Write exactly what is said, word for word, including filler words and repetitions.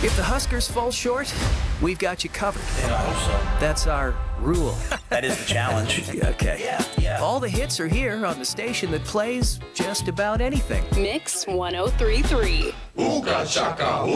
If the Huskers fall short, we've got you covered. Yeah, I hope so. That's our rule. That is the challenge. Okay. Yeah, yeah. All the hits are here on the station that plays just about anything. Mix one oh three point three. Ooga chaka.